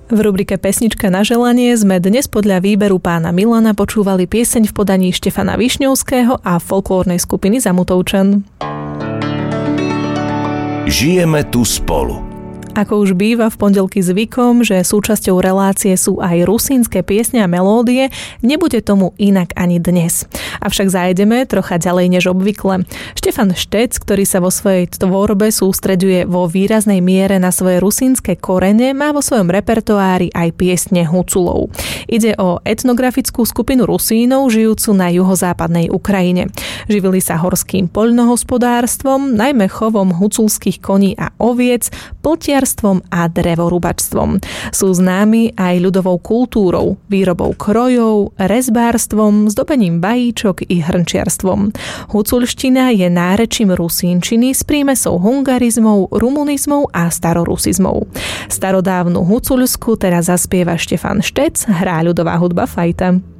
V rubrike Pesnička na želanie sme dnes podľa výberu pána Milana počúvali pieseň v podaní Štefana Višňovského a folklórnej skupiny Zamutovčan. Žijeme tu spolu. Ako už býva v pondelky zvykom, že súčasťou relácie sú aj rusínske piesne a melódie, nebude tomu inak ani dnes. Avšak zajdeme trocha ďalej než obvykle. Štefan Štec, ktorý sa vo svojej tvorbe sústreďuje vo výraznej miere na svoje rusínske korene, má vo svojom repertoári aj piesne Huculov. Ide o etnografickú skupinu Rusínov žijúcu na juhozápadnej Ukrajine. Živili sa horským poľnohospodárstvom, najmä chovom huculských koní a oviec, pltiarstvom a drevorúbačstvom. Sú známi aj ľudovou kultúrou, výrobou krojov, rezbárstvom, zdobením vajíčok i hrnčiarstvom. Huculština je nárečím rusínčiny s prímesou hungarizmov, rumunizmov a starorusizmov. Starodávnu hucuľsku teraz zaspieva Štefan Štec, hrá ľudová hudba Fajta.